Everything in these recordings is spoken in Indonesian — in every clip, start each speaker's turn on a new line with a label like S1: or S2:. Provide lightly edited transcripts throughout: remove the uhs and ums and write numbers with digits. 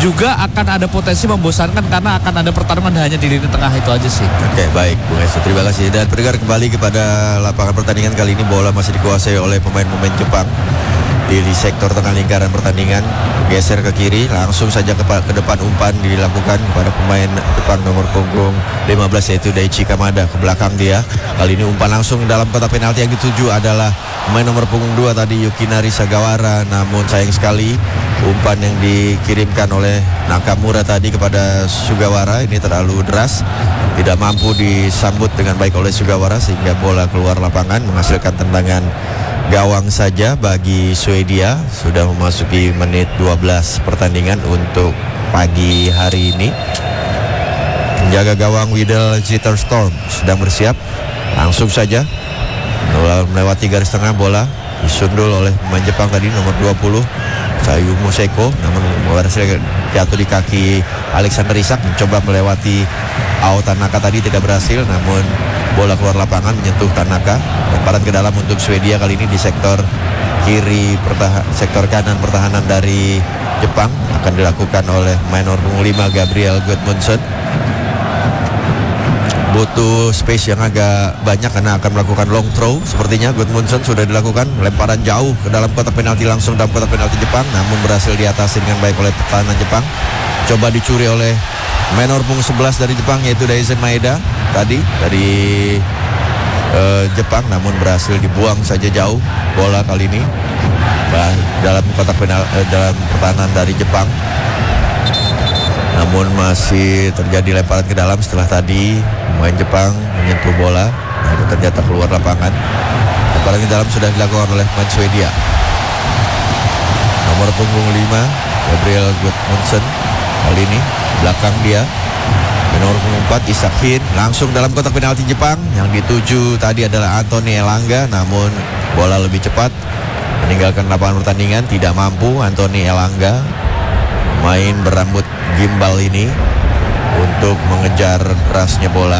S1: juga akan ada potensi membosankan karena akan ada pertarungan hanya di lini tengah itu aja sih.
S2: Oke, baik Bung Esu, terima kasih. Dan pendengar, kembali kepada lapangan pertandingan. Kali ini bola masih dikuasai oleh pemain-pemain Jepang di sektor tengah lingkaran pertandingan. Geser ke kiri, langsung saja ke depan, umpan dilakukan kepada pemain Jepang nomor punggung 15 yaitu Daichi Kamada. Ke belakang dia, kali ini umpan langsung dalam kotak penalti. Yang dituju adalah pemain nomor punggung 2 tadi, Yukinari Sagawara. Namun sayang sekali umpan yang dikirimkan oleh Nakamura tadi kepada Sugawara ini terlalu deras, tidak mampu disambut dengan baik oleh Sugawara sehingga bola keluar lapangan, menghasilkan tendangan gawang saja bagi Swedia. Sudah memasuki menit 12 pertandingan untuk pagi hari ini. Penjaga gawang Widel Zitterstorm sedang bersiap. Langsung saja melewati garis tengah, bola disundul oleh pemain Jepang tadi nomor 20 Sayumu Seko, namun berhasil jatuh di kaki Alexander Isak. Mencoba melewati Ao Tanaka tadi, tidak berhasil, namun bola keluar lapangan menyentuh Tanaka. Lemparan ke dalam untuk Swedia kali ini di sektor kiri, sektor kanan pertahanan dari Jepang akan dilakukan oleh pemain nomor 5 Gabriel Gudmundsson. Butuh space yang agak banyak karena akan melakukan long throw. Sepertinya Gudmundsson sudah dilakukan lemparan jauh ke dalam kotak penalti, langsung dalam kotak penalti Jepang, namun berhasil diatasi dengan baik oleh pertahanan Jepang. Coba dicuri oleh menor punggung 11 dari Jepang yaitu Daizen Maeda tadi dari Jepang, namun berhasil dibuang saja jauh bola kali ini dalam kotak penalti, dalam pertahanan dari Jepang. Namun masih terjadi lemparan ke dalam setelah tadi pemain Jepang menyentuh bola, namun ternyata keluar lapangan. Lemparan ke dalam sudah dilakukan oleh pemain Swedia. Nomor punggung 5 Gabriel Gudmundsson kali ini belakang dia. Nomor punggung 4 Isak Hin langsung dalam kotak penalti Jepang. Yang dituju tadi adalah Anthony Elanga, namun bola lebih cepat meninggalkan lapangan pertandingan. Tidak mampu Anthony Elanga, main berambut gimbal ini, untuk mengejar derasnya bola.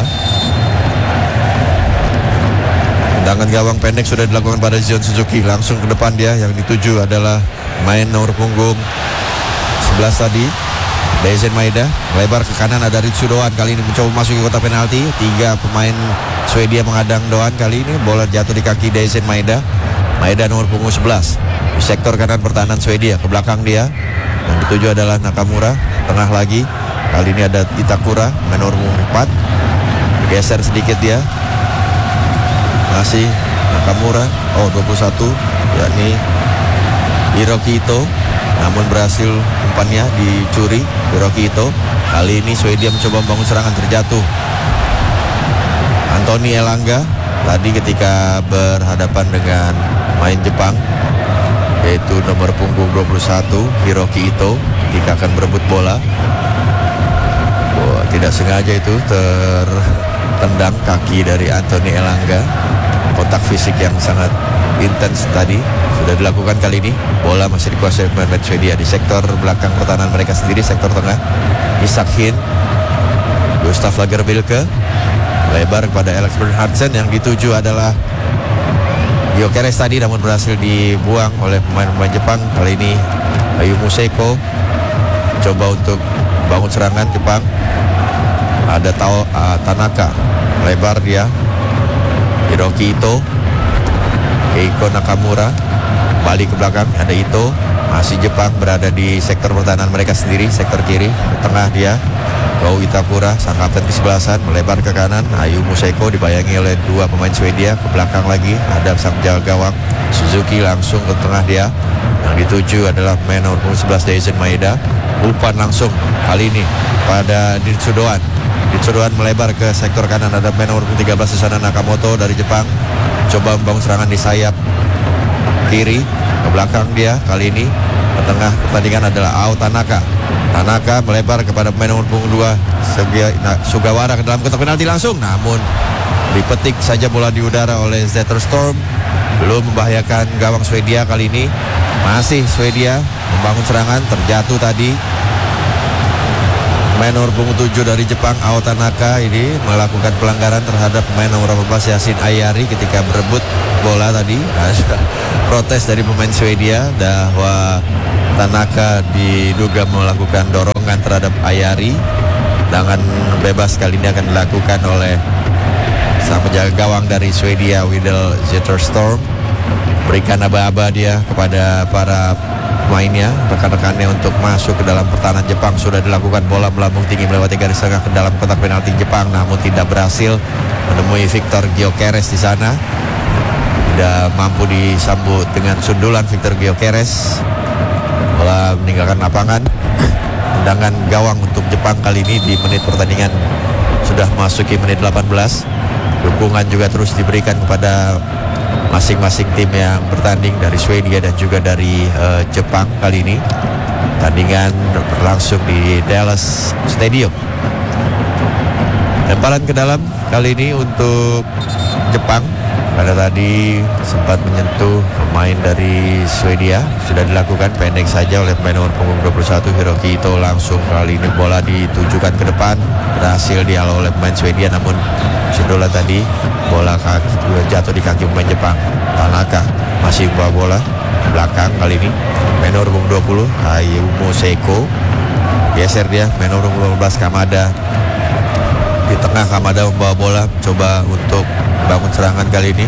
S2: Tendangan gawang pendek sudah dilakukan pada Zion Suzuki. Langsung ke depan dia, yang dituju adalah main nomor punggung 11 tadi, Daizen Maeda. Lebar ke kanan ada Ritsu Doan, kali ini mencoba masuk ke kotak penalti. 3 pemain Swedia menghadang Doan. Kali ini bola jatuh di kaki Daizen Maeda. Maeda nomor punggung 11 di sektor kanan pertahanan Swedia. Ke belakang dia, yang dituju adalah Nakamura. Tengah lagi, kali ini ada Itakura, nomor 4. Bergeser sedikit dia, masih Nakamura, 21, yakni Hiroki Ito, namun berhasil umpannya dicuri Hiroki Ito. Kali ini Swedia mencoba membangun serangan, terjatuh Anthony Elanga tadi ketika berhadapan dengan main Jepang yaitu nomor punggung 21 Hiroki Ito ketika akan berebut bola. Tidak sengaja itu tertendang kaki dari Anthony Elanga. Kontak fisik yang sangat intens tadi sudah dilakukan kali ini. Bola masih dikuasai pemain Swedia di sektor belakang pertahanan mereka sendiri, sektor tengah. Isak Hin, Gustav Lagerbilke, lebar kepada Alex Bernhardsen. Yang dituju adalah Gyökeres tadi, namun berhasil dibuang oleh pemain-pemain Jepang. Kali ini Ayumu Seko coba untuk bangun serangan Jepang. Ada Tanaka, lebar dia. Hiroki Ito, Keiko Nakamura, balik ke belakang, ada Ito. Masih Jepang berada di sektor pertahanan mereka sendiri, sektor kiri. Tengah dia, Go Itakura, sang kapten kesebelasan, melebar ke kanan. Ayumu Seko dibayangi oleh 2 pemain Swedia. Ke belakang lagi ada sang jaga gawang Suzuki, langsung ke tengah dia. Yang dituju adalah pemain nomor 11 Daizen Maeda. Umpan langsung kali ini pada Ditsudoan. Ditsudoan melebar ke sektor kanan, ada pemain nomor 13 di sana Nakamoto dari Jepang. Coba membangun serangan di sayap kiri. Ke belakang dia kali ini. Ke tengah pertandingan adalah Ao Tanaka. Tanaka melebar kepada pemain nomor punggung 2 Sugawara ke dalam kotak penalti langsung, namun dipetik saja bola di udara oleh Zetterstorm. Belum membahayakan gawang Swedia kali ini. Masih Swedia membangun serangan, terjatuh tadi nomor punggung 7 dari Jepang, Ao Tanaka ini melakukan pelanggaran terhadap pemain nomor 14 Yasin Ayari ketika berebut bola tadi. Protes dari pemain Swedia bahwa Tanaka diduga melakukan dorongan terhadap Ayari. Tendangan bebas kali ini akan dilakukan oleh sang penjaga gawang dari Swedia, Widel Zetterstrom. Berikan aba-aba dia kepada para pemainnya, rekan-rekannya untuk masuk ke dalam pertahanan Jepang. Sudah dilakukan, bola melambung tinggi melewati garis tengah ke dalam kotak penalti Jepang, namun tidak berhasil menemui Victor Gyökeres di sana. Tidak mampu disambut dengan sundulan Victor Gyökeres. Bola meninggalkan lapangan. Tendangan gawang untuk Jepang kali ini di menit pertandingan sudah masuki menit 18. Dukungan juga terus diberikan kepada masing-masing tim yang bertanding dari Swedia dan juga dari Jepang kali ini. Pertandingan berlangsung di Dallas Stadium. Lemparan ke dalam kali ini untuk Jepang. Pada tadi sempat menyentuh pemain dari Swedia. Sudah dilakukan pendek saja oleh pemain nomor punggung 21 Hiroki Ito. Langsung kali ini bola ditujukan ke depan. Berhasil dihalau oleh pemain Swedia, namun sundulan tadi bola jatuh di kaki pemain Jepang. Tanaka masih bawa bola belakang kali ini. Pemain nomor punggung 20 Ayumu Seiko. Geser dia pemain nomor 15 Kamada. Di tengah Kamada membawa bola, coba untuk bangun serangan kali ini.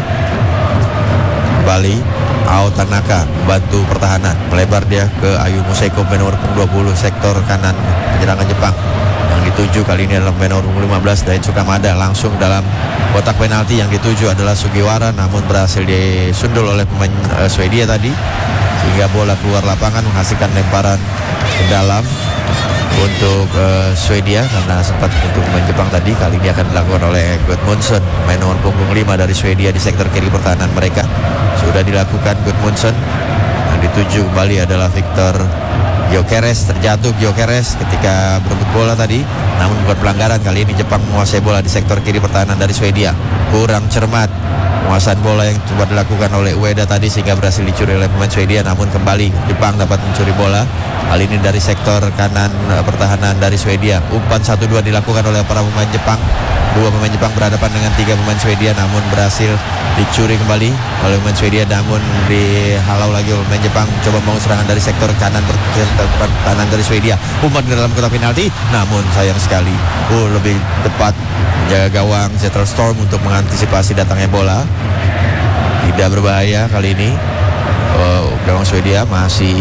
S2: Kembali Ao Tanaka membantu pertahanan, melebar dia ke Ayumu Seiko, pemain nomor 20 sektor kanan penyerangan Jepang. Yang dituju kali ini adalah pemain nomor 15 Daisuke Kamada. Langsung dalam kotak penalti, yang dituju adalah Sugiwara, namun berhasil disundul oleh pemain Swedia tadi, sehingga bola keluar lapangan menghasilkan lemparan ke dalam untuk Swedia karena sempat menyentuh pemain Jepang tadi. Kali ini akan dilakukan oleh Gudmundsson, main nomor punggung 5 dari Swedia di sektor kiri pertahanan mereka. Sudah dilakukan Gudmundsson. Yang dituju kembali adalah Victor Gyökeres. Terjatuh Gyökeres ketika berebut bola tadi, namun bukan pelanggaran. Kali ini Jepang menguasai bola di sektor kiri pertahanan dari Swedia. Kurang cermat penguasaan bola yang coba dilakukan oleh Ueda tadi, sehingga berhasil dicuri oleh pemain Swedia. Namun kembali Jepang dapat mencuri bola. Kali ini dari sektor kanan pertahanan dari Swedia. Umpan 1-2 dilakukan oleh para pemain Jepang. Dua pemain Jepang berhadapan dengan 3 pemain Swedia, namun berhasil dicuri kembali oleh pemain Swedia, namun dihalau lagi oleh pemain Jepang. Coba membangun serangan dari sektor kanan pertahanan dari Swedia. Umpan ke dalam kotak penalti, namun sayang sekali lebih tepat menjaga gawang Zetterstrom untuk mengantisipasi datangnya bola. Tidak berbahaya kali ini. Gawang Swedia masih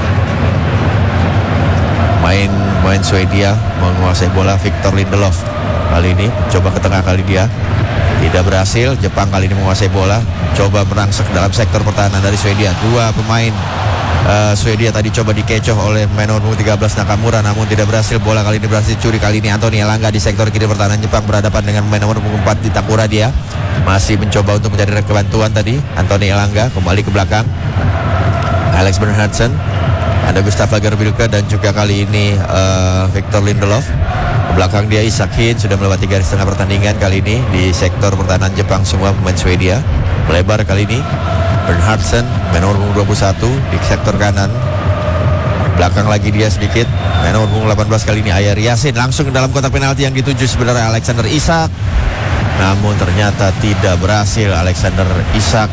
S2: main Swedia menguasai bola. Victor Lindelof kali ini coba ke tengah, kali dia tidak berhasil. Jepang kali ini menguasai bola, coba merangsek dalam sektor pertahanan dari Swedia. Dua pemain Swedia tadi coba dikecoh oleh pemain nomor 13 Nakamura, namun tidak berhasil. Bola kali ini berhasil curi kali ini Anthony Elanga di sektor kiri pertahanan Jepang berhadapan dengan pemain nomor 4 di Takura. Dia masih mencoba untuk mencari kebantuan tadi. Anthony Elanga kembali ke belakang. Alex Bernhardsen, ada Gustav Lagerbilke, dan juga kali ini Victor Lindelof. Ke belakang dia Isak Hin. Sudah melewati garis tengah pertandingan kali ini di sektor pertahanan Jepang semua pemain Swedia. Melebar kali ini Bernhardsen, nomor 21 di sektor kanan. Belakang lagi dia sedikit, nomor 18 kali ini Ayari Yasin. Langsung ke dalam kotak penalti, yang dituju sebenarnya Alexander Isak, namun ternyata tidak berhasil. Alexander Isak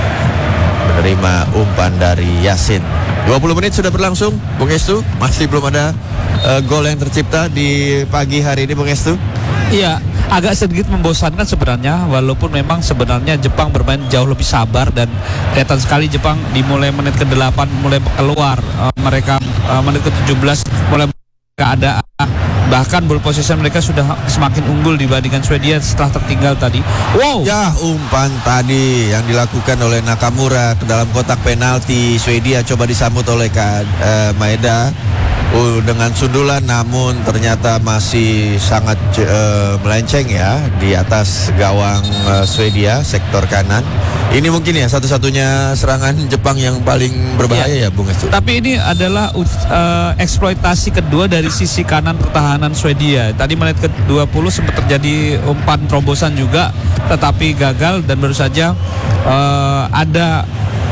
S2: menerima umpan dari Yasin. 20 menit sudah berlangsung, Bung Estu. Masih belum ada gol yang tercipta di pagi hari ini, Bung Estu.
S1: Iya, agak sedikit membosankan sebenarnya, walaupun memang sebenarnya Jepang bermain jauh lebih sabar, dan kelihatan sekali Jepang dimulai menit ke-8 mulai keluar. Mereka menit ke-17 mulai keadaan, bahkan ball possession mereka sudah semakin unggul dibandingkan Swedia setelah tertinggal tadi. Wow.
S2: Ya, umpan tadi yang dilakukan oleh Nakamura ke dalam kotak penalti Swedia coba disambut oleh Maeda dengan sundulan, namun ternyata masih sangat melenceng ya di atas gawang Swedia sektor kanan. Ini mungkin ya satu-satunya serangan Jepang yang paling berbahaya ya Bung Estu.
S1: Tapi ini adalah eksploitasi kedua dari sisi kanan pertahanan Swedia. Tadi menit ke-20 sempat terjadi umpan terobosan juga, tetapi gagal, dan baru saja ada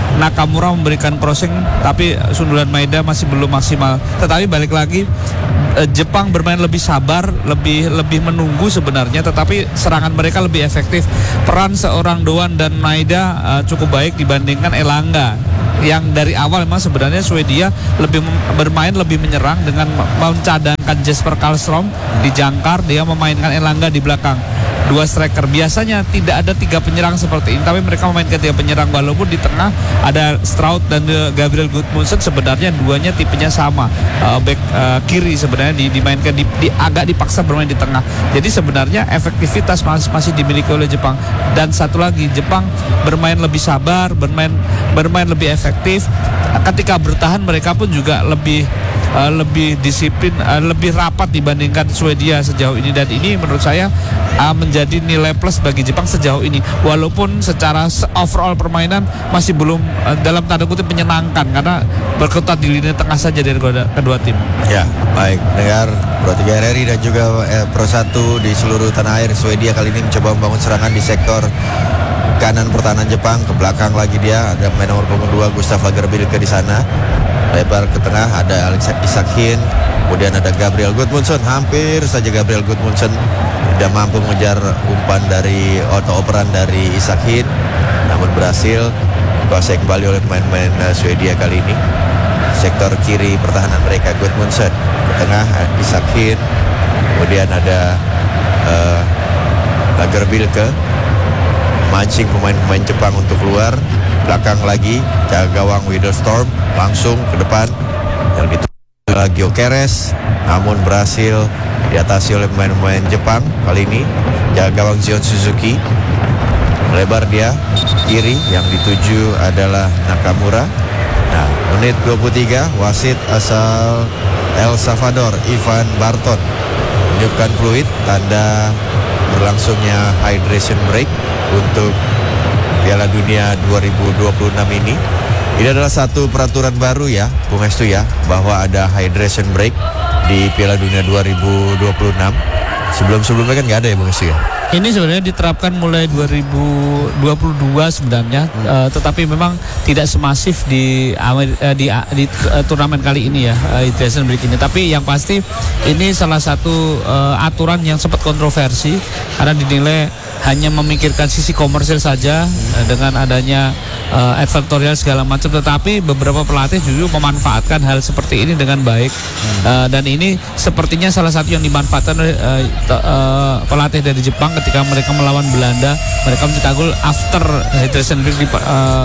S1: Nakamura memberikan crossing, tapi sundulan Maeda masih belum maksimal. Tetapi balik lagi, Jepang bermain lebih sabar, lebih menunggu sebenarnya, tetapi serangan mereka lebih efektif. Peran seorang Doan dan Maeda cukup baik dibandingkan Elanga, yang dari awal memang sebenarnya Swedia bermain lebih menyerang dengan mencadangkan Jesper Karlstrom di jangkar, dia memainkan Elanga di belakang. 2 striker, biasanya tidak ada 3 penyerang seperti ini, tapi mereka memainkan 3 penyerang, walaupun di tengah ada Stroud dan Gabriel Gudmundsson, sebenarnya duanya tipenya sama, back kiri sebenarnya dimainkan agak dipaksa bermain di tengah. Jadi sebenarnya efektivitas masih dimiliki oleh Jepang. Dan satu lagi, Jepang bermain lebih sabar, bermain lebih efektif. Ketika bertahan mereka pun juga lebih disiplin, lebih rapat dibandingkan Swedia sejauh ini, dan ini menurut saya menjadi nilai plus bagi Jepang sejauh ini, walaupun secara overall permainan masih belum dalam tanda kutip menyenangkan karena berkutat di lini tengah saja dari kedua tim.
S2: Ya, baik dengar Pro 3 RRI dan juga Pro 1 di seluruh tanah air. Swedia kali ini mencoba membangun serangan di sektor kanan pertahanan Jepang. Ke belakang lagi dia ada pemain nomor punggung 2 Gustav Lagerbielke di sana. Lebar ke tengah ada Alex Isakhin, kemudian ada Gabriel Gudmundsson. Hampir saja Gabriel Gudmundsson tidak mampu mengejar umpan dari operan dari Isakhin, namun berhasil dikuasai kembali oleh pemain-pemain Swedia kali ini. Sektor kiri pertahanan mereka Gudmundsson, ke tengah Isakhin, kemudian ada Lagerbielke mancing pemain-pemain Jepang untuk keluar. Belakang lagi jaga gawang Witherstorm langsung ke depan yang dituju Gyökeres, namun berhasil diatasi oleh pemain-pemain Jepang kali ini. Jaga gawang Zion Suzuki, lebar dia kiri, yang dituju adalah Nakamura. Nah, menit 23, wasit asal El Salvador Ivan Barton menunjukkan fluid, tanda berlangsungnya hydration break untuk Piala Dunia 2026 ini. Ini adalah satu peraturan baru ya, Bung Estu ya, bahwa ada hydration break di Piala Dunia 2026. Sebelum-sebelumnya kan nggak ada ya, Bung Estu ya?
S1: Ini sebenarnya diterapkan mulai 2022 sebenarnya, tetapi memang tidak semasif di turnamen kali ini ya, hydration break ini. Tapi yang pasti ini salah satu aturan yang sempat kontroversi karena dinilai hanya memikirkan sisi komersil saja dengan adanya advertorial segala macam, tetapi beberapa pelatih justru memanfaatkan hal seperti ini dengan baik. Dan ini sepertinya salah satu yang dimanfaatkan oleh pelatih dari Jepang ketika mereka melawan Belanda. Mereka mencetak gol after hydration break di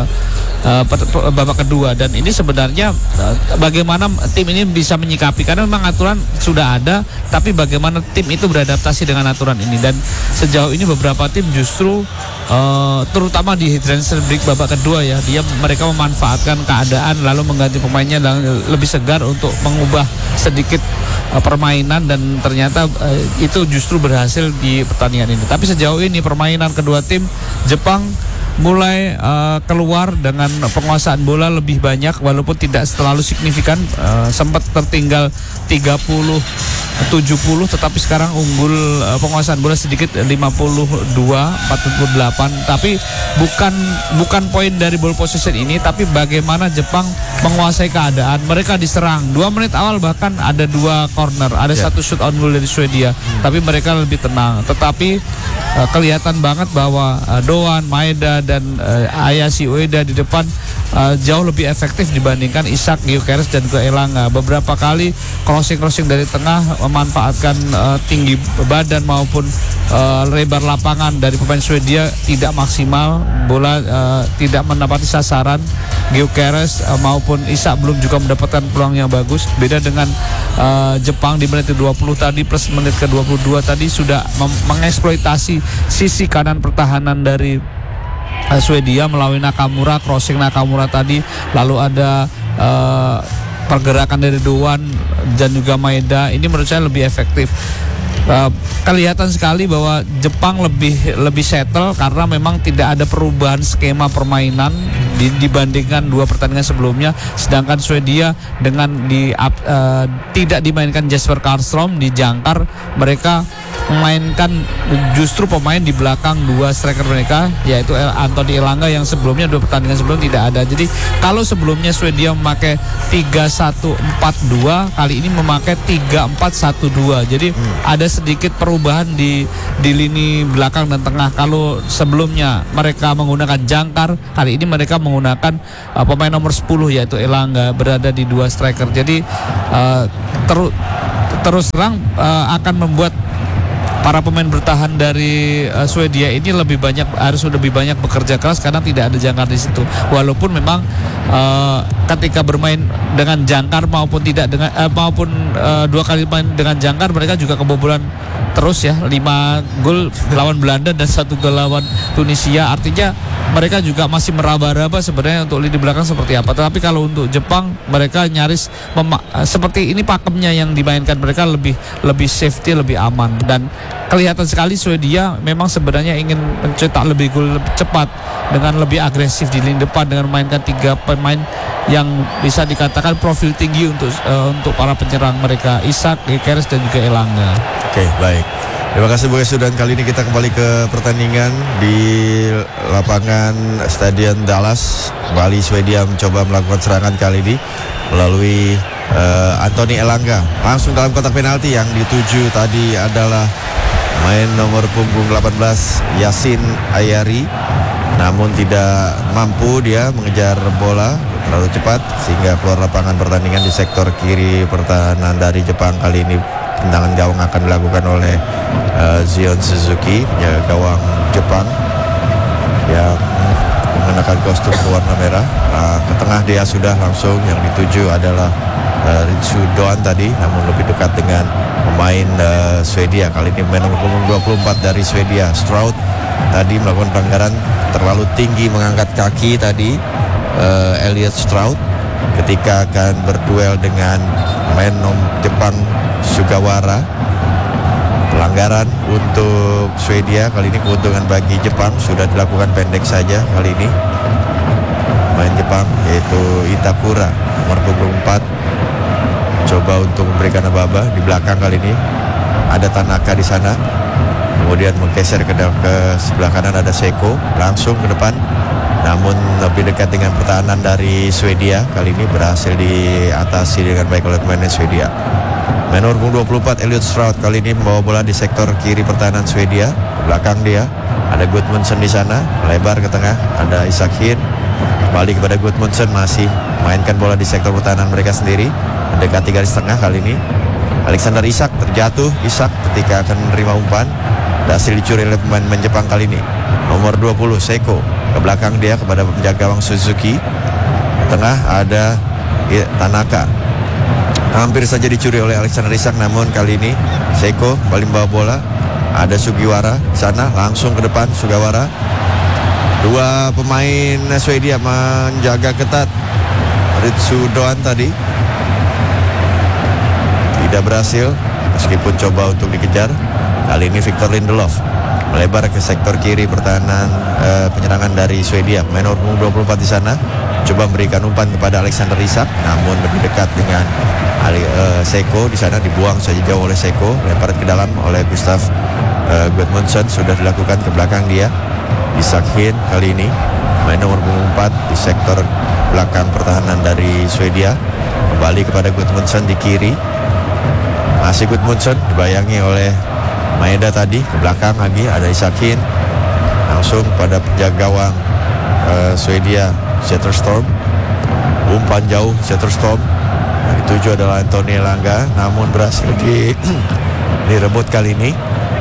S1: babak kedua, dan ini sebenarnya bagaimana tim ini bisa menyikapi, karena memang aturan sudah ada, tapi bagaimana tim itu beradaptasi dengan aturan ini. Dan sejauh ini beberapa tim justru terutama di hydration break babak kedua ya, mereka memanfaatkan keadaan lalu mengganti pemainnya dan lebih segar untuk mengubah sedikit permainan, dan ternyata itu justru berhasil di pertandingan ini. Tapi sejauh ini permainan kedua tim, Jepang mulai keluar dengan penguasaan bola lebih banyak walaupun tidak terlalu signifikan, sempat tertinggal 30-70, tetapi sekarang unggul penguasaan bola sedikit 52-48. Tapi bukan poin dari ball possession ini, tapi bagaimana Jepang menguasai keadaan. Mereka diserang 2 menit awal, bahkan ada 2 corner, ada 1 shoot on goal dari Swedia, tapi mereka lebih tenang. Tetapi kelihatan banget bahwa Doan, Maeda dan Ayashi Ueda di depan jauh lebih efektif dibandingkan Isak, Gyökeres dan juga Elanga. Beberapa kali crossing dari tengah memanfaatkan tinggi badan maupun lebar lapangan dari pemain Swedia tidak maksimal, bola tidak mendapati sasaran. Gyökeres maupun Isak belum juga mendapatkan peluang yang bagus. Beda dengan Jepang di menit ke-20 tadi plus menit ke-22 tadi sudah mengeksploitasi sisi kanan pertahanan dari Swedia melalui Nakamura, crossing Nakamura tadi, lalu ada pergerakan dari Doan dan juga Maeda. Ini menurut saya lebih efektif. Kelihatan sekali bahwa Jepang lebih settle karena memang tidak ada perubahan skema permainan dibandingkan 2 pertandingan sebelumnya. Sedangkan Swedia dengan tidak dimainkan Jesper Karlstrom di jangkar, mereka memainkan justru pemain di belakang dua striker mereka, yaitu Anthony Elanga yang sebelumnya 2 pertandingan sebelum tidak ada. Jadi kalau sebelumnya Swedia memakai 3-1-4-2, kali ini memakai 3-4-1-2. Jadi ada sedikit perubahan di lini belakang dan tengah. Kalau sebelumnya mereka menggunakan jangkar, kali ini mereka menggunakan pemain nomor 10 yaitu Elanga berada di 2 striker. Jadi terus terang akan membuat para pemain bertahan dari Swedia ini harus lebih banyak bekerja keras karena tidak ada jangkar di situ. Walaupun memang ketika bermain dengan jangkar maupun tidak dengan maupun 2 kali main dengan jangkar, mereka juga kebobolan terus ya, 5 gol lawan Belanda dan 1 gol lawan Tunisia. Artinya mereka juga masih meraba-raba sebenarnya untuk lini belakang seperti apa. Tetapi kalau untuk Jepang, mereka nyaris seperti ini pakemnya yang dimainkan, mereka lebih safety, lebih aman. Dan kelihatan sekali Swedia memang sebenarnya ingin mencetak lebih gol lebih cepat dengan lebih agresif di lini depan dengan memainkan 3 pemain yang bisa dikatakan profil tinggi untuk para penyerang mereka, Isak, Gyökeres dan juga Elanga.
S2: Oke, baik. Terima kasih Bu Yesu, dan kali ini kita kembali ke pertandingan di lapangan Stadion Dallas. Kembali Swedia mencoba melakukan serangan kali ini melalui Anthony Elanga. Langsung dalam kotak penalti yang dituju tadi adalah main nomor punggung 18 Yasin Ayari. Namun tidak mampu dia mengejar bola terlalu cepat sehingga keluar lapangan pertandingan di sektor kiri pertahanan dari Jepang. Kali ini tendangan gawang akan dilakukan oleh Zion Suzuki, penjaga gawang Jepang yang mengenakan kostum berwarna merah. Ke tengah dia sudah langsung, yang dituju adalah Ritsu Doan tadi, namun lebih dekat dengan pemain Swedia. Kali ini pemain nomor 24 dari Swedia, Stroud, tadi melakukan pelanggaran terlalu tinggi, mengangkat kaki tadi Elliot Stroud ketika akan berduel dengan pemain Jepang Sugawara. Pelanggaran untuk Swedia, kali ini keuntungan bagi Jepang, sudah dilakukan pendek saja kali ini. Pemain Jepang yaitu Itakura nomor 24 coba untuk memberikan aba-aba di belakang. Kali ini ada Tanaka di sana, kemudian menggeser ke sebelah kanan ada Seko, langsung ke depan, namun lebih dekat dengan pertahanan dari Swedia. Kali ini berhasil diatasi dengan baik oleh pemain Swedia. Nomor 24 Elliot Stroud kali ini membawa bola di sektor kiri pertahanan Swedia. Belakang dia ada Gudmundsson di sana, lebar ke tengah ada Isak Hin. Kembali kepada Gudmundsson, masih mainkan bola di sektor pertahanan mereka sendiri, mendekati garis tengah. Kali ini Alexander Isak terjatuh, Isak ketika akan menerima umpan, berhasil dicuri oleh pemain Jepang kali ini. Nomor 20 Seko, ke belakang dia kepada penjaga gawang Suzuki. Di tengah ada Tanaka, hampir saja dicuri oleh Alexander Isak, namun kali ini Seko kembali membawa bola. Ada Sugiwara di sana, langsung ke depan Sugawara. 2 pemain Swedia menjaga ketat Ritsu Doan tadi, tidak berhasil meskipun coba untuk dikejar. Kali ini Victor Lindelof melebar ke sektor kiri pertahanan penyerangan dari Swedia. Pemain nomor 24 di sana coba memberikan umpan kepada Alexander Isak, namun lebih dekat dengan Seko di sana, dibuang saja jauh oleh Seko, lempar ke dalam oleh Gustav Gudmundsson, sudah dilakukan ke belakang dia. Isak Hin kali ini main nomor 24 di sektor belakang pertahanan dari Swedia, kembali kepada Gudmundsson di kiri. Masih Gudmundsson dibayangi oleh Maeda tadi, ke belakang lagi ada Isak Hin, langsung pada penjaga gawang Swedia Zetterstrom. Umpan jauh Zetterstrom, yang dituju adalah Anthony Elanga, namun berhasil direbut kali ini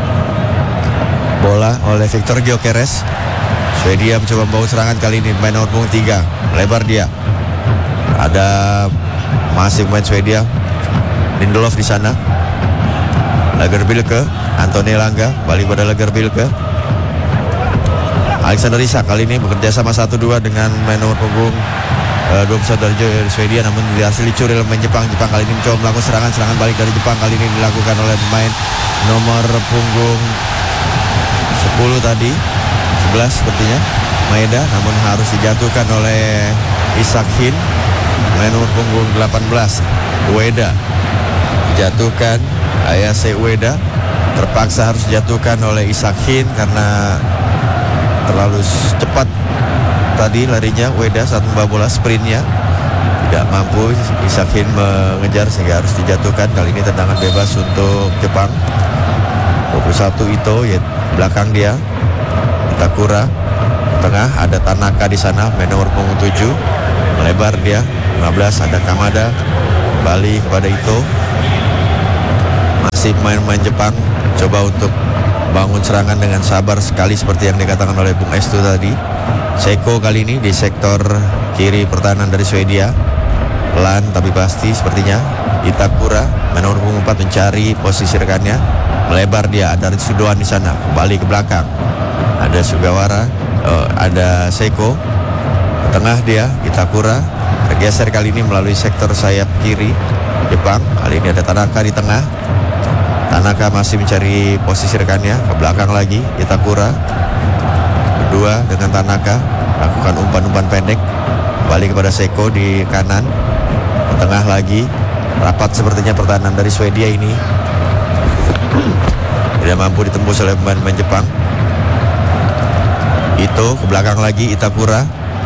S2: bola oleh Victor Gyökeres. Swedia mencoba membawa serangan kali ini, main nomor 3 melebar dia. Ada masih pemain Swedia, Lindelof di sana. Lagerbilke, Anthony Elanga, balik pada Lagerbilke. Alexander Isak kali ini bekerja sama 1-2 dengan main nomor punggung 21 dari Swedia, namun berhasil dicuri oleh pemain Jepang. Jepang kali ini mencoba melakukan serangan balik dari Jepang, kali ini dilakukan oleh pemain nomor punggung 10 tadi, 11 sepertinya, Maeda, namun harus dijatuhkan oleh Isak Hin. Main nomor punggung 18 Ueda dijatuhkan, Ayase Ueda terpaksa harus dijatuhkan oleh Ishak Hin karena terlalu cepat tadi larinya Ueda saat membawa bola. Sprintnya tidak mampu Ishak Hin mengejar sehingga harus dijatuhkan. Kali ini tendangan bebas untuk Jepang. 21 Ito ya, belakang dia Itakura, tengah ada Tanaka di sana, main nomor punggung 7, melebar dia 15, ada Kamada, kembali kepada Ito. Masih pemain-pemain Jepang coba untuk bangun serangan dengan sabar sekali seperti yang dikatakan oleh Bung Estu tadi. Seiko kali ini di sektor kiri pertahanan dari Swedia, pelan tapi pasti sepertinya. Itakura main nomor punggung 4 mencari posisi rekannya, melebar dia, ada Ritsudoan di sana, kembali ke belakang. Ada Sugawara, ada Seiko, ke tengah dia Itakura, bergeser kali ini melalui sektor sayap kiri Jepang. Kali ini ada Tanaka di tengah. Tanaka masih mencari posisi rekannya, ke belakang lagi Itakura, berdua dengan Tanaka, lakukan umpan-umpan pendek, kembali kepada Seiko di kanan, ke tengah lagi. Rapat sepertinya pertahanan dari Swedia ini, tidak mampu ditembus oleh pemain-pemain Jepang. Ito ke belakang lagi, Itakura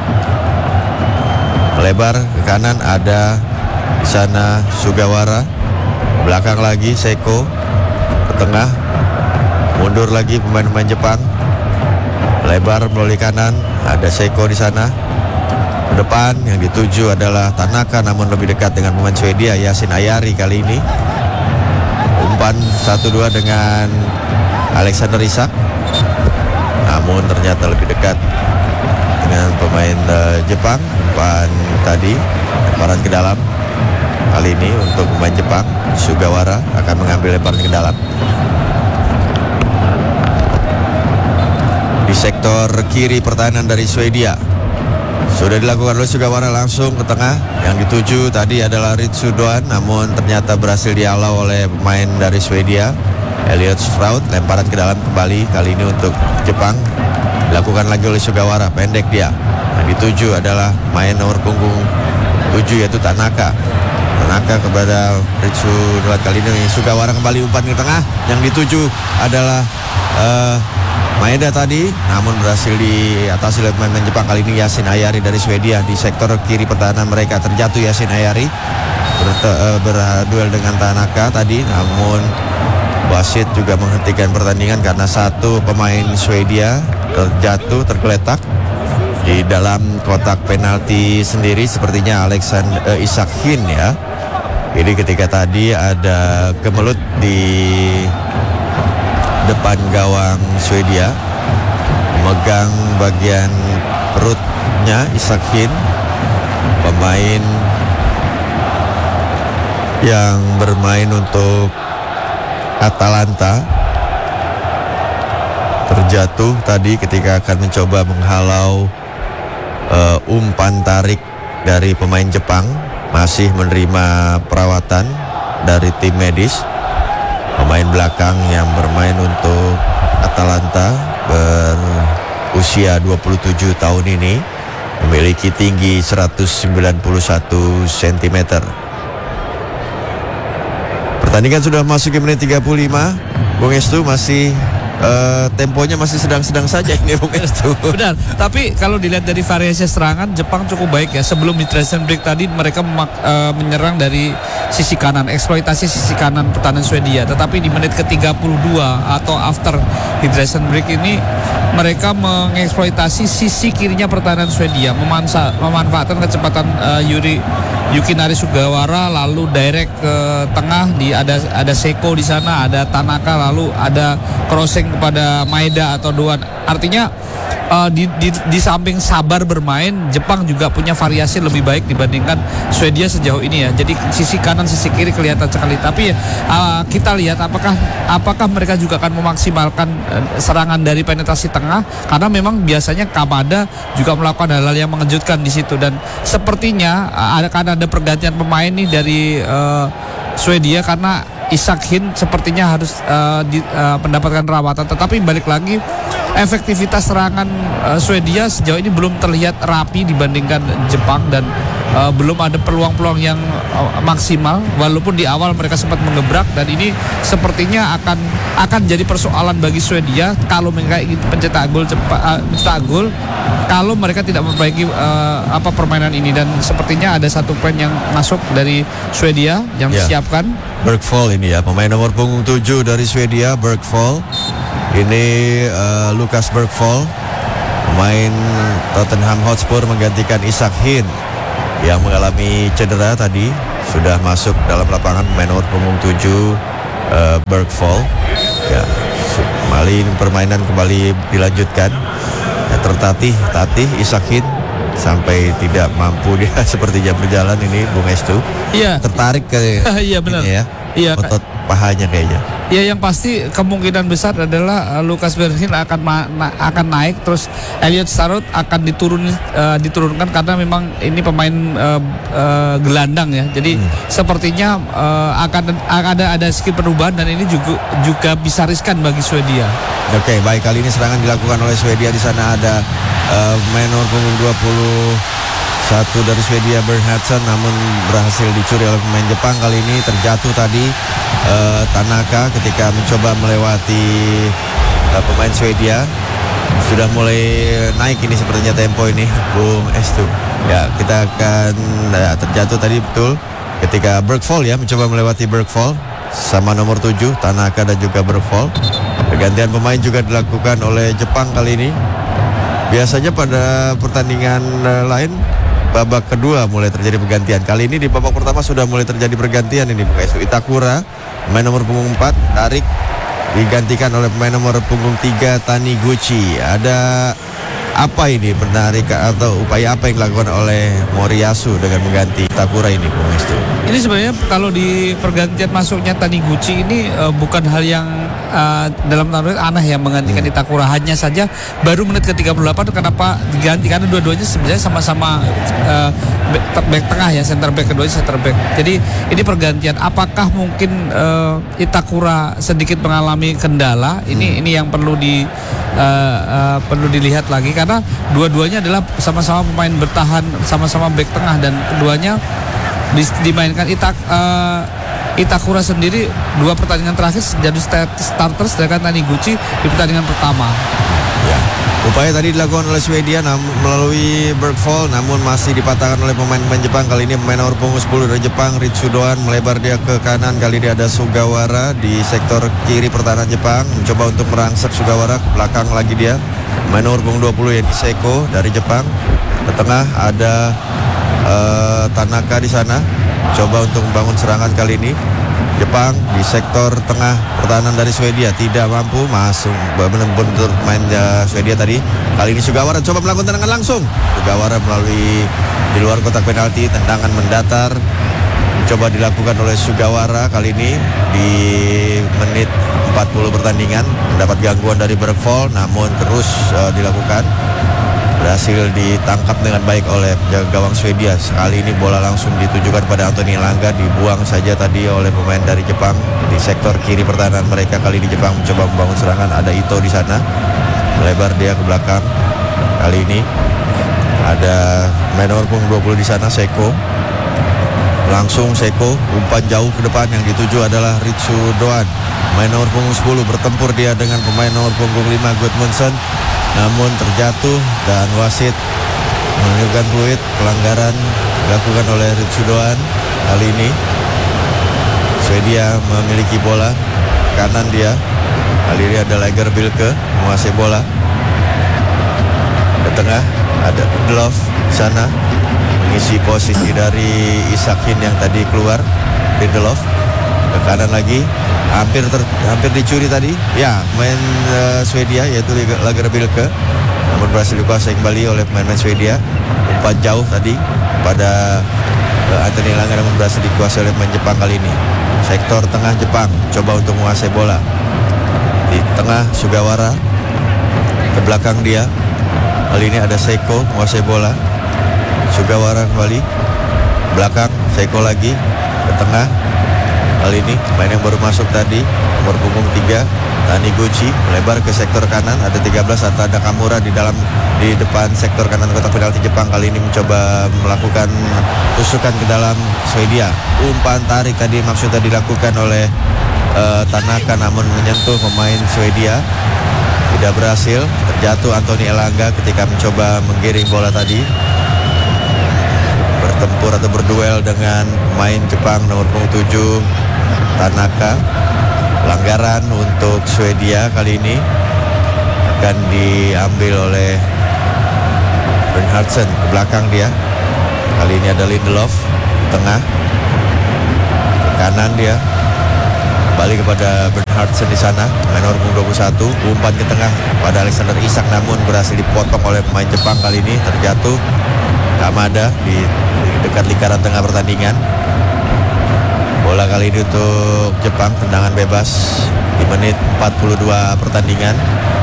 S2: melebar ke kanan, ada di sana Sugawara, belakang lagi Seiko, ke tengah, mundur lagi pemain-pemain Jepang, melebar melalui kanan, ada Seiko di sana. Ke depan yang dituju adalah Tanaka, namun lebih dekat dengan pemain Swedia Yasin Ayari kali ini. Umpan 1-2 dengan Alexander Isak, namun ternyata lebih dekat dengan pemain Jepang. Umpan tadi lemparan ke dalam, kali ini untuk pemain Jepang. Sugawara akan mengambil lemparan ke dalam. Di sektor kiri pertahanan dari Swedia sudah dilakukan oleh Sugawara, langsung ke tengah. Yang dituju tadi adalah Ritsudoan, namun ternyata berhasil dihalau oleh pemain dari Swedia Elliot Stroud. Lemparan ke dalam kembali, kali ini untuk Jepang, dilakukan lagi oleh Sugawara, pendek dia. Yang dituju adalah main nomor punggung 7 yaitu Tanaka. Tanaka kepada Ritsudoan, kali ini Sugawara kembali umpan ke tengah. Yang dituju adalah Maeda tadi, namun berhasil diatasi oleh pemain Jepang. Kali ini Yasin Ayari dari Swedia. Di sektor kiri pertahanan mereka terjatuh Yasin Ayari, berduel dengan Tanaka tadi, namun wasit juga menghentikan pertandingan karena satu pemain Swedia terjatuh, tergeletak di dalam kotak penalti sendiri, sepertinya Alexander Ishak Hin ya. Jadi ketika tadi ada kemelut di depan gawang Swedia, memegang bagian perutnya Ishak Hin, pemain yang bermain untuk Atalanta, terjatuh tadi ketika akan mencoba menghalau umpan tarik dari pemain Jepang. Masih menerima perawatan dari tim medis. Pemain belakang yang bermain untuk Atalanta berusia 27 tahun ini memiliki tinggi 191 cm. Pertandingan sudah masuk ke menit 35. Bung Estu, masih temponya masih sedang-sedang saja ini Bung Estu.
S1: Benar, tapi kalau dilihat dari variasi serangan Jepang cukup baik ya. Sebelum hydration break tadi mereka menyerang dari sisi kanan, eksploitasi sisi kanan pertahanan Swedia. Tetapi di menit ke-32 atau after hydration break ini mereka mengeksploitasi sisi kirinya pertahanan Swedia, memanfaatkan kecepatan Yukinari Sugawara, lalu direct ke tengah, ada Seiko di sana, ada Tanaka, lalu ada crossing kepada Maeda atau Doan. Artinya di samping sabar bermain, Jepang juga punya variasi lebih baik dibandingkan Swedia sejauh ini ya. Jadi sisi kanan, sisi kiri kelihatan sekali. Tapi kita lihat apakah mereka juga akan memaksimalkan serangan dari penetrasi tengah, karena memang biasanya Kamada juga melakukan hal-hal yang mengejutkan di situ. Dan sepertinya akan ada pergantian pemain nih dari Swedia karena Ishak Hin sepertinya harus mendapatkan rawatan. Tetapi balik lagi, efektivitas serangan Swedia sejauh ini belum terlihat rapi dibandingkan Jepang, dan belum ada peluang-peluang yang maksimal, walaupun di awal mereka sempat mengebrak, dan ini sepertinya akan jadi persoalan bagi Swedia kalau mereka ingin mencetak gol kalau mereka tidak memperbaiki permainan ini. Dan sepertinya ada satu poin yang masuk dari Swedia yang disiapkan.
S2: Bergvall ini ya, pemain nomor punggung 7 dari Swedia, Bergvall. Ini Lukas Bergvall, pemain Tottenham Hotspur, menggantikan Isak Hin yang mengalami cedera tadi. Sudah masuk dalam lapangan pemain nomor punggung 7 Bergvall. Ya, kembali permainan kembali dilanjutkan. Ya, tertatih Isak Hin sampai tidak mampu dia sepertinya berjalan ini, Bung Estu.
S1: Iya.
S2: Tertarik ke
S1: iya benar.
S2: ya.
S1: Iya.
S2: Otot pahanya kayaknya.
S1: Ya, yang pasti kemungkinan besar adalah Lukas Bergvall akan naik, terus Elliot Starot akan diturunkan karena memang ini pemain gelandang ya. Jadi sepertinya akan ada sedikit perubahan, dan ini juga bisa riskan bagi Swedia.
S2: Oke, baik, kali ini serangan dilakukan oleh Swedia. Di sana ada main nomor punggung 21 dari Swedia, Bernhardsson, namun berhasil dicuri oleh pemain Jepang. Kali ini terjatuh tadi Tanaka ketika mencoba melewati pemain Swedia. Sudah mulai naik ini sepertinya tempo ini, Bung Estu. Ya, kita akan terjatuh tadi betul ketika Bergvall ya mencoba melewati Bergvall sama nomor 7 Tanaka dan juga Bergvall. Pergantian pemain juga dilakukan oleh Jepang kali ini. Biasanya pada pertandingan lain babak kedua mulai terjadi pergantian. Kali ini di babak pertama sudah mulai terjadi pergantian ini, Bung Esu. Itakura, pemain nomor punggung 4, tarik, digantikan oleh pemain nomor punggung 3 Taniguchi. Ada apa ini, menarik atau upaya apa yang dilakukan oleh Moriyasu dengan mengganti Itakura ini, Bung Estu?
S1: Ini sebenarnya kalau di pergantian masuknya Taniguchi ini bukan hal yang dalam tanda aneh ya, menggantikan Itakura. Hanya saja baru menit ke-38 kenapa diganti, karena dua-duanya sebenarnya sama-sama back tengah ya, center back, keduanya center back. Jadi ini pergantian, apakah mungkin Itakura sedikit mengalami kendala? Ini yang perlu dilihat lagi, karena dua-duanya adalah sama-sama pemain bertahan, sama-sama back tengah, dan keduanya dimainkan. Itakura sendiri 2 pertandingan terakhir jadi starter, sedangkan Taniguchi di pertandingan pertama.
S2: Ya, upaya tadi dilakukan oleh Swedia melalui Bergvall, namun masih dipatahkan oleh pemain Jepang. Kali ini pemain nomor punggung 10 dari Jepang, Ritsudoan, melebar dia ke kanan. Kali ini ada Sugawara di sektor kiri pertahanan Jepang, mencoba untuk merangsek Sugawara ke belakang lagi dia. Pemain nomor punggung 20 yaitu Seiko dari Jepang. Ke tengah ada Tanaka di sana, coba untuk membangun serangan. Kali ini Jepang di sektor tengah pertahanan dari Swedia tidak mampu masuk benar-benar main Swedia tadi. Kali ini Sugawara coba melakukan tendangan langsung. Sugawara melalui di luar kotak penalti, tendangan mendatar coba dilakukan oleh Sugawara. Kali ini di menit 40 pertandingan mendapat gangguan dari Bergvall, namun terus dilakukan. Berhasil ditangkap dengan baik oleh penjaga gawang Swedia. Sekali ini bola langsung ditujukan pada Anthony Elanga, dibuang saja tadi oleh pemain dari Jepang di sektor kiri pertahanan mereka. Kali ini Jepang mencoba membangun serangan, ada Ito di sana, melebar dia ke belakang. Kali ini ada pemain nomor punggung 20 di sana, Seiko. Langsung Seiko umpan jauh ke depan, yang dituju adalah Ritsudoan. Pemain nomor punggung 10 bertempur dia dengan pemain nomor punggung 5 Gudmundsson, namun terjatuh dan wasit menunjukkan fluid. Pelanggaran dilakukan oleh Ritsudoan. Kali ini Swedia memiliki bola kanan dia. Kali ini ada Lagerbilke menguasai bola. Ke tengah ada Glove di sana mengisi posisi dari Isak Hin yang tadi keluar. Lindelof ke kanan lagi, hampir dicuri tadi ya main Swedia, yaitu Lagerbilke, namun berhasil dikuasai kembali oleh pemain Swedia. Umpan jauh tadi pada Anthony Elanga, namun berhasil dikuasai oleh pemain Jepang. Kali ini sektor tengah Jepang coba untuk menguasai bola. Di tengah Sugawara, ke belakang dia kali ini ada Seiko menguasai bola. Sugawara kembali belakang, Seiko lagi ke tengah. kali ini. Main yang baru masuk tadi, nomor punggung 3 Taniguchi melebar ke sektor kanan, ada 13 Ata Nakamura di depan sektor kanan kotak penalti Jepang. Kali ini mencoba melakukan tusukan ke dalam Swedia. Umpan tarik tadi maksudnya dilakukan oleh Tanaka, namun menyentuh pemain Swedia, tidak berhasil. Terjatuh Anthony Elanga ketika mencoba menggiring bola tadi, bertempur atau berduel dengan pemain Jepang nomor punggung 7 Tanaka. Pelanggaran untuk Swedia kali ini akan diambil oleh Bernhardsen, ke belakang dia. Kali ini ada Lindelof tengah, ke kanan dia, kembali kepada Bernhardsen di sana, nomor punggung 21. Umpan ke tengah pada Alexander Isak, namun berhasil dipotong oleh pemain Jepang. Kali ini terjatuh Kamada di dekat lingkaran tengah pertandingan. Bola kali ini untuk Jepang, tendangan bebas di menit 42 pertandingan.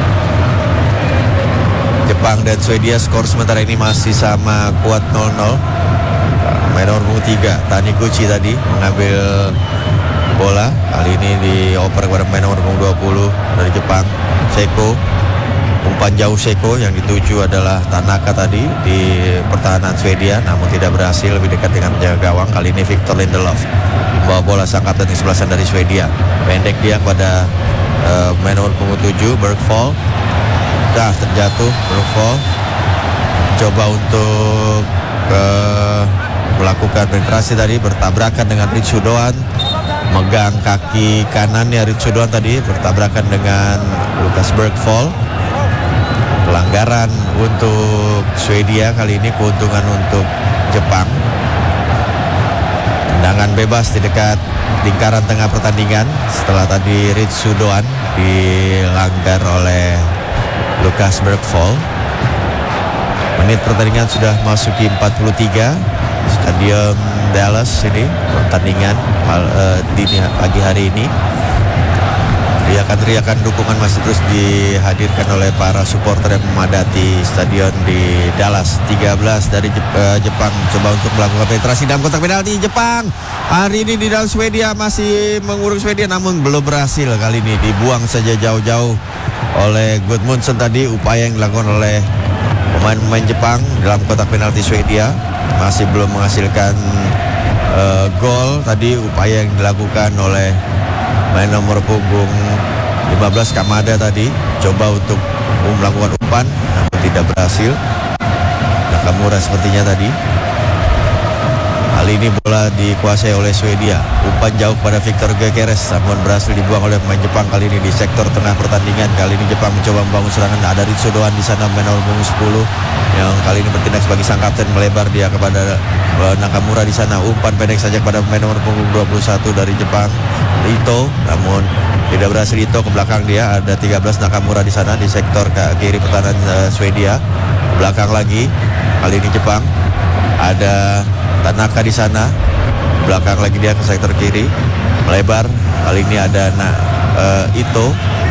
S2: Jepang dan Swedia skor sementara ini masih sama, kuat 0-0. Main nomor punggung 3 Taniguchi tadi mengambil bola, kali ini dioper kepada main nomor punggung 20 dari Jepang, Seko. Umpan jauh Seko, yang dituju adalah Tanaka tadi di pertahanan Swedia, namun tidak berhasil, lebih dekat dengan penjaga gawang. Kali ini Victor Lindelof membawa bola sang kapten ke-11 dari Swedia. Pendek dia kepada main nomor punggung 7 Bergvall. Terjatuh Bergvall, coba untuk melakukan penetrasi tadi, bertabrakan dengan Ritsudoan, megang kaki kanannya Ritsudoan tadi, bertabrakan dengan Lucas Bergvall. Pelanggaran untuk Swedia, kali ini keuntungan untuk Jepang. Tendangan bebas di dekat lingkaran tengah pertandingan setelah tadi Ritsudoan dilanggar oleh Lucas Bergvall. Menit pertandingan sudah masuki 43. Stadion Dallas ini pertandingan dini pagi hari ini. Teriakan dukungan masih terus dihadirkan oleh para supporter yang memadati stadion di Dallas. 13 dari Jepang coba untuk melakukan penetrasi dalam kotak penalti. Jepang hari ini di dalam Swedia masih mengurung Swedia, namun belum berhasil. Kali ini dibuang saja jauh-jauh oleh Gudmundsson tadi. Upaya yang dilakukan oleh pemain-pemain Jepang dalam kotak penalti Swedia masih belum menghasilkan gol. Tadi upaya yang dilakukan oleh main nomor punggung 15 Kamada tadi, coba untuk melakukan umpan namun tidak berhasil. Nakamura sepertinya tadi. Kali ini bola dikuasai oleh Swedia. Umpan jauh pada Victor Gyökeres, namun berhasil dibuang oleh pemain Jepang kali ini di sektor tengah pertandingan. Kali ini Jepang mencoba membangun serangan. Ada Ritsudoan di sana, main nomor punggung 10 yang kali ini bertindak sebagai sang kapten, melebar dia kepada Nakamura di sana. Umpan pendek saja kepada pemain nomor punggung 21 dari Jepang, Ito, namun tidak berhasil. Ito ke belakang dia, ada 13 Nakamura di sana di sektor kiri pertahanan Swedia. Belakang lagi, kali ini Jepang ada Tanaka di sana. Belakang lagi dia ke sektor kiri, melebar. Kali ini ada Ito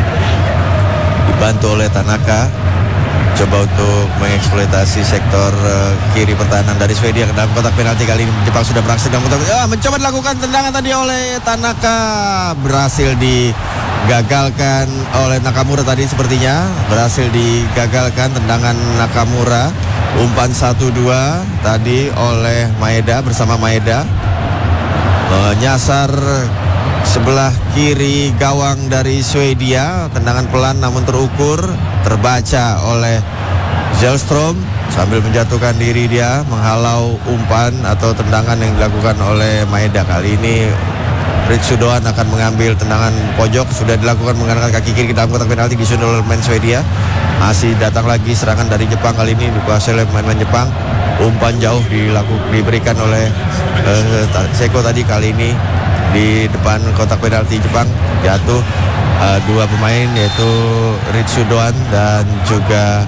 S2: dibantu oleh Tanaka, coba untuk mengeksploitasi sektor kiri pertahanan dari Swedia ke dalam kotak penalti. Kali ini Jepang sudah beraksi dalam kotak mencoba dilakukan tendangan tadi oleh Tanaka, berhasil digagalkan oleh Nakamura tadi. Sepertinya berhasil digagalkan tendangan Nakamura. Umpan 1-2 tadi oleh Maeda bersama Maeda, menyasar sebelah kiri gawang dari Swedia. Tendangan pelan namun terukur, terbaca oleh Zellstrom sambil menjatuhkan diri dia, menghalau umpan atau tendangan yang dilakukan oleh Maeda. Kali ini Ritsudoan akan mengambil tendangan pojok, sudah dilakukan menggunakan kaki kiri ke dalam kotak penalti, disundul oleh pemain Swedia. Masih datang lagi serangan dari Jepang, kali ini dikuasai oleh pemain Jepang. Umpan jauh diberikan oleh Seko tadi, kali ini di depan kotak penalti Jepang jatuh dua pemain, yaitu Ritsudoan dan juga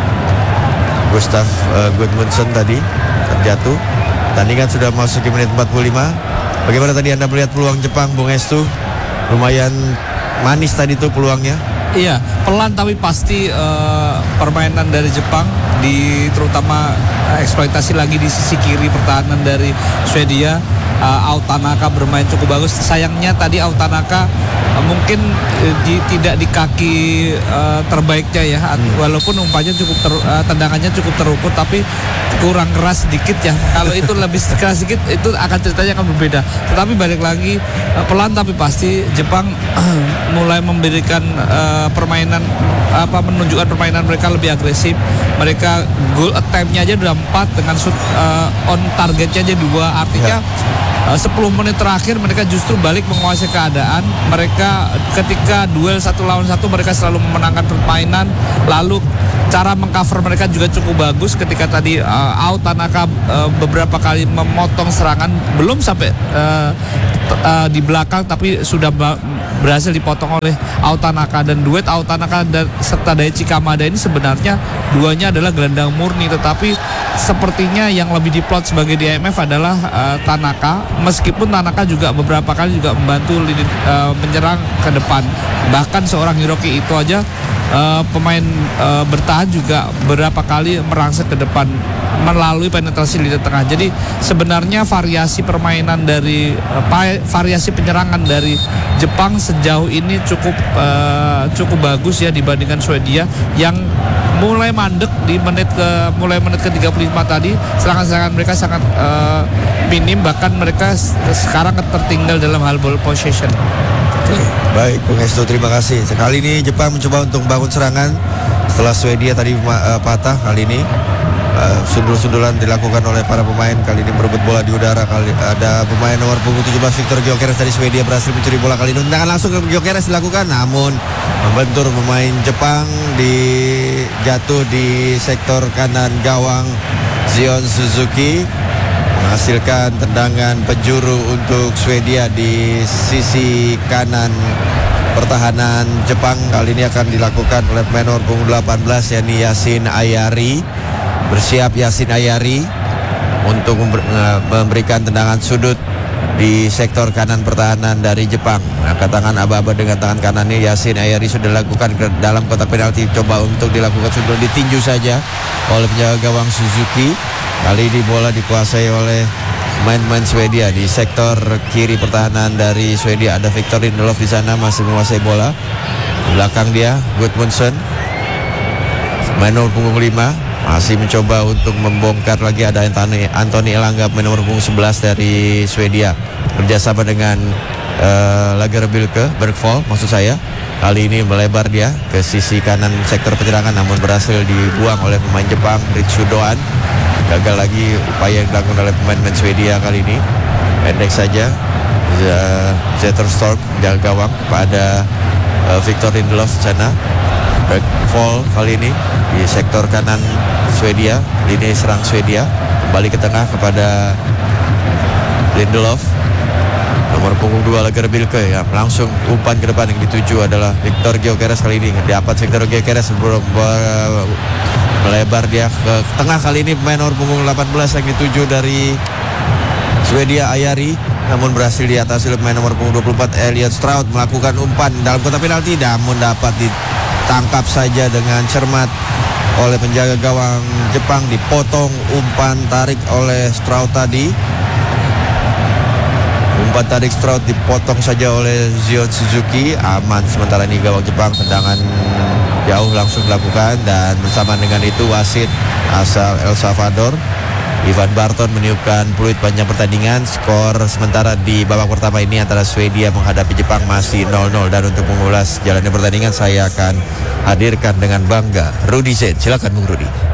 S2: Gustav Gudmundsson tadi terjatuh. Tandingan sudah masuk ke menit 45. Bagaimana tadi Anda melihat peluang Jepang, Bung Estu? Lumayan manis tadi tuh peluangnya.
S1: Iya, pelan tapi pasti permainan dari Jepang, terutama eksploitasi lagi di sisi kiri pertahanan dari Swedia. Autanaka bermain cukup bagus. Sayangnya tadi Autanaka mungkin tidak di kaki terbaiknya ya, walaupun umpannya cukup tendangannya cukup terukur, tapi kurang keras sedikit ya. Kalau itu lebih keras sedikit itu akan ceritanya akan berbeda. Tetapi balik lagi pelan tapi pasti Jepang mulai memberikan permainan menunjukkan permainan mereka lebih agresif. Mereka goal attempt-nya aja udah 4 dengan shoot on targetnya aja 2. Artinya 10 menit terakhir mereka justru balik menguasai keadaan. Mereka ketika duel 1 lawan 1 mereka selalu memenangkan permainan. Lalu cara mengcover mereka juga cukup bagus. Ketika tadi Autanaka beberapa kali memotong serangan, belum sampai di belakang tapi sudah berhasil dipotong oleh Autanaka. Dan duet Autanaka dan serta Daichi Kamada ini sebenarnya duanya adalah gelandang murni, tetapi sepertinya yang lebih diplot sebagai DMF adalah Tanaka. Meskipun Tanaka juga beberapa kali juga membantu menyerang ke depan. Bahkan seorang Hiroki Ito aja pemain bertahan juga beberapa kali merangsek ke depan melalui penetrasi lini tengah. Jadi sebenarnya variasi permainan dari variasi penyerangan dari Jepang sejauh ini cukup bagus ya dibandingkan Swedia yang mulai mandek di mulai menit ke 35 tadi. Serangan-serangan mereka sangat minim, bahkan mereka sekarang tertinggal dalam hal ball possession.
S2: Baik, Bung Hestu, terima kasih. Sekali ini Jepang mencoba untuk membangun serangan setelah Swedia tadi patah. Kali ini sundul-sundulan dilakukan oleh para pemain. Kali ini merebut bola di udara. Kali ada pemain nomor punggung 17 Victor Gyökeres dari Swedia berhasil mencuri bola. Kali ini tendangan langsung ke Gyökeres dilakukan, namun membentur pemain Jepang jatuh di sektor kanan gawang. Zion Suzuki menghasilkan tendangan penjuru untuk Swedia di sisi kanan pertahanan Jepang. Kali ini akan dilakukan oleh pemain nomor punggung 18 yakni Yasin Ayari. Bersiap Yasin Ayari untuk memberikan tendangan sudut di sektor kanan pertahanan dari Jepang. Angkat tangan aba-aba dengan tangan kanannya. Yasin Ayari sudah lakukan ke dalam kotak penalti, coba untuk dilakukan sudut, ditinju saja oleh penjaga gawang Suzuki. Kali ini bola dikuasai oleh pemain-pemain Swedia di sektor kiri pertahanan dari Swedia. Ada Victor Lindelof di sana masih menguasai bola. Di belakang dia Gudmundsson, pemain nomor punggung 5, masih mencoba untuk membongkar lagi. Ada Anthony Elanga, pemain nomor punggung 11 dari Swedia, kerjasama dengan Lagerbilke Bergvoll maksud saya. Kali ini melebar dia ke sisi kanan sektor penyerangan, namun berhasil dibuang oleh pemain Jepang Ritsu Doan. Gagal lagi upaya yang dilakukan oleh pemain Swedia kali ini. Pendek saja Zetterstrom jaga gawang pada Victor Lindelof sana. Bergvoll kali ini di sektor kanan Swedia, lini serang Swedia. Kembali ke tengah kepada Lindelof, nomor punggung 2 Lagerbilke ya. Langsung umpan ke depan yang dituju adalah Victor Gyökeres. Kali ini dapat Victor Gyökeres melebar dia ke tengah. Kali ini pemain nomor punggung 18 yang dituju dari Swedia Ayari, namun berhasil diatasi oleh pemain nomor punggung 24 Elliot Stroud melakukan umpan dalam kotak penalti, namun dapat ditangkap saja dengan cermat oleh penjaga gawang Jepang. Dipotong umpan tarik oleh Stroud tadi. Umpan tarik Stroud dipotong saja oleh Zion Suzuki. Aman sementara ini gawang Jepang. Tendangan jauh langsung dilakukan, dan bersama dengan itu wasit asal El Salvador Ivan Barton meniupkan peluit panjang pertandingan. Skor sementara di babak pertama ini antara Swedia menghadapi Jepang masih 0-0. Dan untuk mengulas jalannya pertandingan saya akan hadirkan dengan bangga Rudy Zain. Silakan Bung Rudy.